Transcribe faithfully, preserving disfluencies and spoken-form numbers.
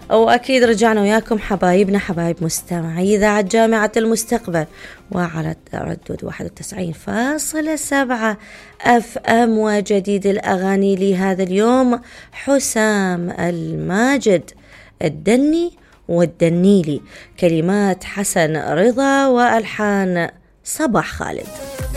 وأكيد رجعنا وياكم حبايبنا حبايب مستمعي إذاعة جامعة المستقبل وعلى تردد واحد وتسعين فاصلة سبعة أف أم. وجديد الأغاني لهذا اليوم حسام الماجد، الدني والدنيلي، كلمات حسن رضا وألحان صباح خالد.